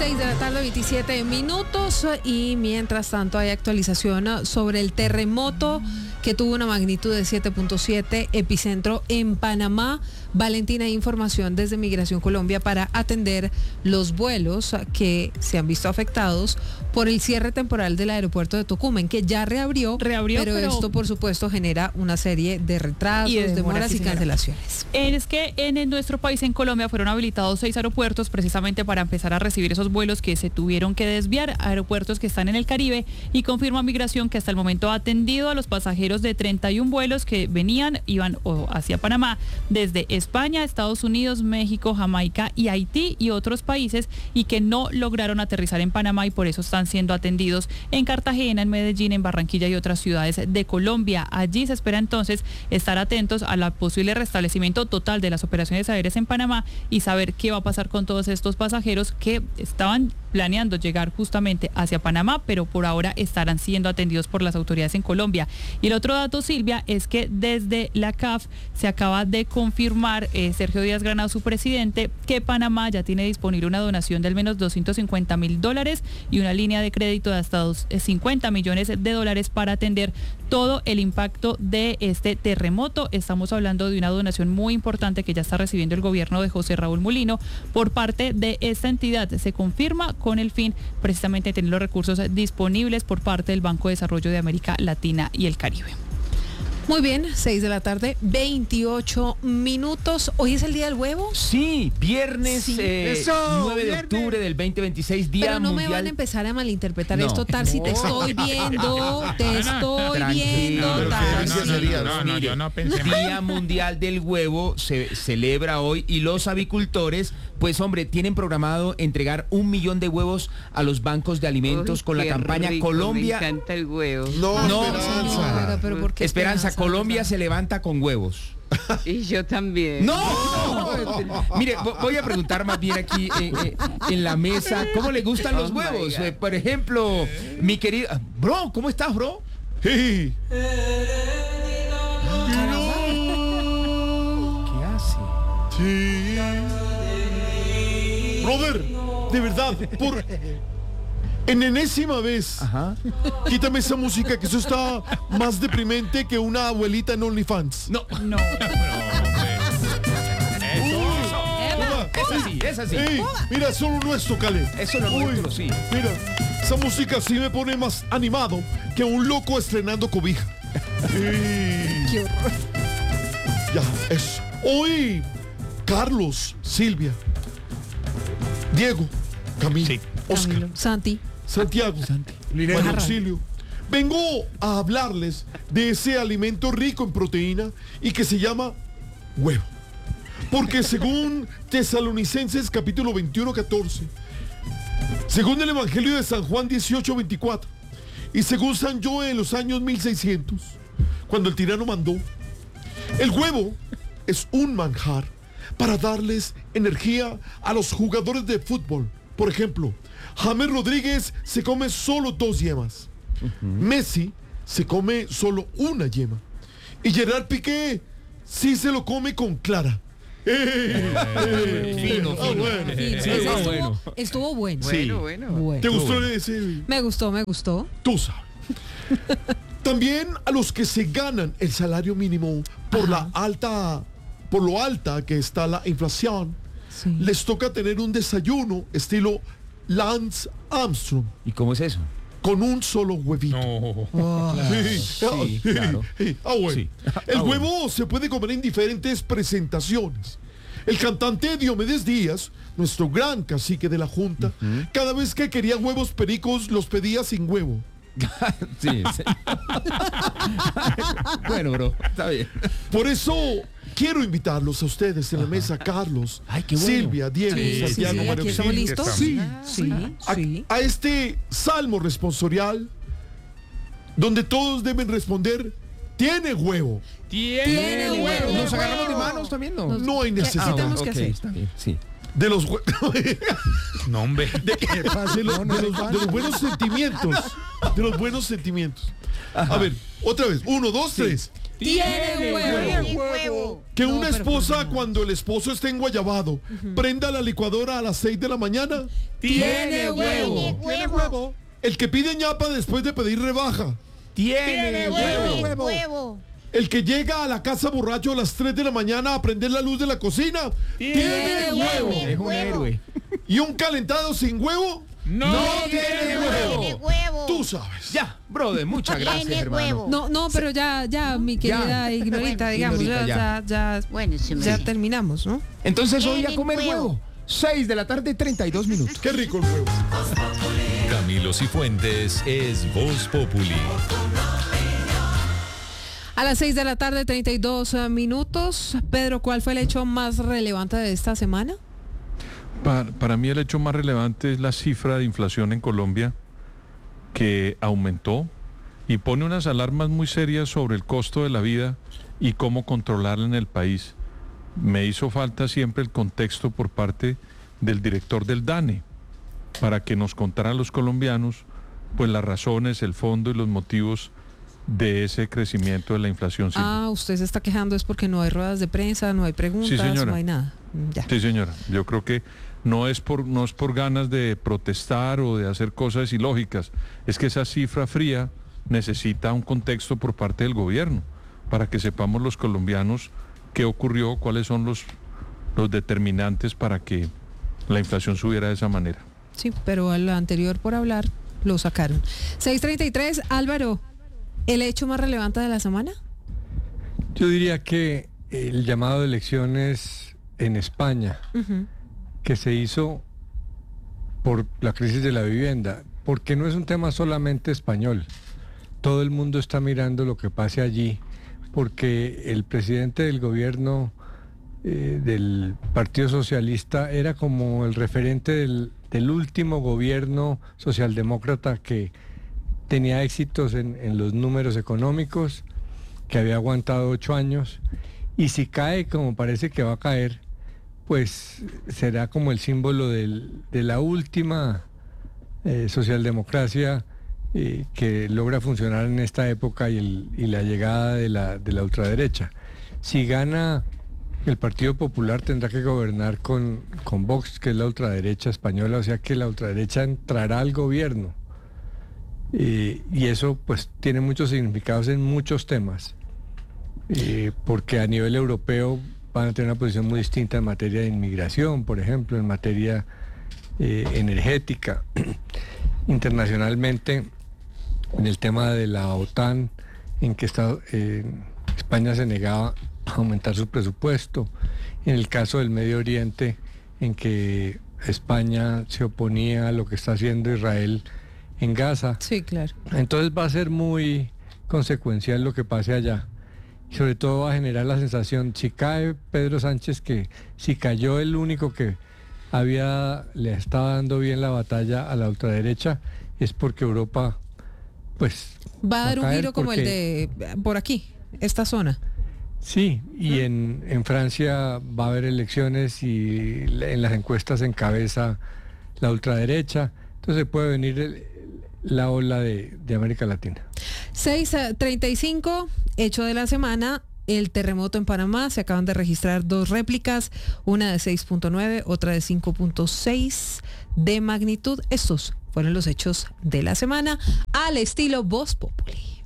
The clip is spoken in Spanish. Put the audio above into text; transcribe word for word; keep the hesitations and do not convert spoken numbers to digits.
seis de la tarde, veintisiete minutos, y mientras tanto hay actualización sobre el terremoto que tuvo una magnitud de siete punto siete, epicentro en Panamá. Valentina, hay información desde Migración Colombia para atender los vuelos que se han visto afectados por el cierre temporal del aeropuerto de Tocumen, que ya reabrió, reabrió pero, pero esto por supuesto genera una serie de retrasos, y de demoras, demoras y cancelaciones. Es que en, en nuestro país, en Colombia, fueron habilitados seis aeropuertos precisamente para empezar a recibir esos vuelos que se tuvieron que desviar, aeropuertos que están en el Caribe, y confirma Migración que hasta el momento ha atendido a los pasajeros de treinta y un vuelos que venían, iban o hacia Panamá desde España, Estados Unidos, México, Jamaica y Haití y otros países, y que no lograron aterrizar en Panamá, y por eso están siendo atendidos en Cartagena, en Medellín, en Barranquilla y otras ciudades de Colombia. Allí se espera entonces estar atentos a la posible restablecimiento total de las operaciones aéreas en Panamá y saber qué va a pasar con todos estos pasajeros que estaban planeando llegar justamente hacia Panamá, pero por ahora estarán siendo atendidos por las autoridades en Colombia. Y el otro dato, Silvia, es que desde la C A F se acaba de confirmar, eh, Sergio Díaz Granado, su presidente, que Panamá ya tiene disponible una donación de al menos doscientos cincuenta mil dólares y una línea de crédito de hasta cincuenta millones de dólares para atender todo el impacto de este terremoto. Estamos hablando de una donación muy importante que ya está recibiendo el gobierno de José Raúl Mulino por parte de esta entidad. Se confirma con el fin precisamente de tener los recursos disponibles por parte del Banco de Desarrollo de América Latina y el Caribe. Muy bien, seis de la tarde, veintiocho minutos. ¿Hoy es el Día del Huevo? Sí, viernes sí. Eh, Eso, nueve de viernes. octubre del veinte veintiséis, Día Pero no Mundial. me van a empezar a malinterpretar no. esto, Tarsi, no. te estoy viendo, te estoy Tranquilo, viendo, Tarsi. No, no, no, yo no pensé. Día Mundial del Huevo se celebra hoy, y los avicultores, pues hombre, tienen programado entregar un millón de huevos a los bancos de alimentos. Uy, con la campaña rico, Colombia. Me encanta el huevo. No, no Esperanza. Pero, pero, ¿por qué Esperanza, Esperanza? Colombia se levanta con huevos. Y yo también. ¡No! Mire, voy a preguntar más bien aquí eh, eh, en la mesa, ¿cómo le gustan los oh huevos? Eh, por ejemplo, mi querido... Bro, ¿cómo estás, bro? Sí. ¿Qué hace? Sí. Brother, de verdad, por... En enésima vez, Ajá. quítame esa música, que eso está más deprimente que una abuelita en OnlyFans. No, no. Es así, es así. Ey, mira, solo nuestro, Caleb. Eso es lo nuestro, sí. Mira, esa música sí me pone más animado que un loco estrenando cobija. Ey. Qué horror. Ya, eso. Hoy, Carlos, Silvia, Diego, Camilo, Sí. Oscar, Camilo, Santi, Santiago, Santi, María Auxilio. Vengo a hablarles de ese alimento rico en proteína y que se llama huevo. Porque según Tesalonicenses capítulo veintiuno, catorce, según el Evangelio de San Juan dieciocho, veinticuatro, y según San Joe en los años mil seiscientos, cuando el tirano mandó, el huevo es un manjar para darles energía a los jugadores de fútbol. Por ejemplo, James Rodríguez se come solo dos yemas. Uh-huh. Messi se come solo una yema. Y Gerard Piqué sí se lo come con clara. Eh, eh, fino, ah, fino. bueno. Sí, sí, Sí, estuvo, bueno. estuvo bueno. Bueno, Sí. bueno. Bueno. ¿Te gustó bueno. ese? Me gustó, me gustó. Tú sabes. También a los que se ganan el salario mínimo por Ajá. la alta, por lo alta que está la inflación, Sí. les toca tener un desayuno estilo Lance Armstrong, ¿Y cómo es eso? con un solo huevito. No. Oh. Sí, Sí, claro. Ah, bueno. Sí. El Ah, huevo bueno. se puede comer en diferentes presentaciones. El cantante Diomedes Díaz, nuestro gran cacique de la Junta, uh-huh. cada vez que quería huevos pericos, los pedía sin huevo. Sí, sí. Bueno, bro, está bien. Por eso quiero invitarlos a ustedes en la mesa, Carlos, Ay, qué bueno. Silvia, Diego, Sí, sí, Santiago, sí, María aquí estamos Auxilio. listos. Sí, Sí, a, sí. a este salmo responsorial, donde todos deben responder, tiene huevo. Tiene huevo. ¿Nos agarramos de manos también? No, Nos- No hay ¿Qué- necesidad. qué tenemos ok, que hacer? está bien, sí. De los, hue- No, hombre. de, de los, de los- de los buenos sentimientos. De los buenos sentimientos. A ver, otra vez. Uno, dos, tres. Tiene huevo. Que No, una pero esposa pues no. cuando el esposo esté enguayabado, prenda la licuadora a las seis de la mañana. Tiene huevo. Tiene huevo. El que pide ñapa después de pedir rebaja. Tiene huevo. Huevo. El que llega a la casa borracho a las tres de la mañana a prender la luz de la cocina. Tiene huevo. Es un héroe. Y un calentado sin huevo. No, tiene Tiene huevo. huevo. Tú sabes. Ya, brother, muchas gracias, Tiene hermano. huevo. No, no, pero ya, ya, mi querida Ya. ignorita, Bueno, digamos, ignorita, ya, ya, ya, Bueno, se me ya dice. terminamos, ¿no? Entonces hoy a Tiene comer huevo. huevo. seis de la tarde, treinta y dos minutos. Qué rico el huevo. Camilo Cifuentes es Voz Populi. A las seis de la tarde, treinta y dos minutos. Pedro, ¿cuál fue el hecho más relevante de esta semana? Para, para mí el hecho más relevante es la cifra de inflación en Colombia, que aumentó y pone unas alarmas muy serias sobre el costo de la vida y cómo controlarla en el país. Me hizo falta siempre el contexto por parte del director del DANE para que nos contaran los colombianos pues las razones, el fondo y los motivos de ese crecimiento de la inflación. Ah, usted se está quejando es porque no hay ruedas de prensa, no hay preguntas, Sí, señora. no hay nada. Ya. Sí, señora. Yo creo que no es por no es por ganas de protestar o de hacer cosas ilógicas. Es que esa cifra fría necesita un contexto por parte del gobierno para que sepamos los colombianos qué ocurrió, cuáles son los los determinantes para que la inflación subiera de esa manera. Sí, pero al anterior por hablar lo sacaron. seis treinta y tres, Álvaro, ¿el hecho más relevante de la semana? Yo diría que el llamado de elecciones en España, Uh-huh. que se hizo por la crisis de la vivienda, porque no es un tema solamente español. Todo el mundo está mirando lo que pase allí, porque el presidente del gobierno eh, del Partido Socialista era como el referente del, del último gobierno socialdemócrata que tenía éxitos en, en los números económicos, que había aguantado ocho años, y si cae como parece que va a caer, pues será como el símbolo del, de la última eh, socialdemocracia eh, que logra funcionar en esta época y, el, y la llegada de la, de la ultraderecha. Si gana el Partido Popular tendrá que gobernar con, con Vox, que es la ultraderecha española, o sea que la ultraderecha entrará al gobierno. Eh, y eso pues tiene muchos significados en muchos temas, eh, porque a nivel europeo van a tener una posición muy distinta en materia de inmigración, por ejemplo, en materia eh, energética. Internacionalmente, en el tema de la OTAN, en que está, eh, España se negaba a aumentar su presupuesto. En el caso del Medio Oriente, en que España se oponía a lo que está haciendo Israel en Gaza. Sí, claro. Entonces va a ser muy consecuencial lo que pase allá. Y sobre todo va a generar la sensación, si cae Pedro Sánchez, que si cayó el único que había le estaba dando bien la batalla a la ultraderecha, es porque Europa, pues... Va a dar un caer giro como el porque- de por aquí, esta zona. Sí, y en, en Francia va a haber elecciones y la- en las encuestas encabeza la ultraderecha, entonces puede venir el- la ola de, de América Latina. seis treinta y cinco, hecho de la semana, el terremoto en Panamá. Se acaban de registrar dos réplicas, una de seis punto nueve, otra de cinco punto seis de magnitud. Estos fueron los hechos de la semana al estilo Voz Populi.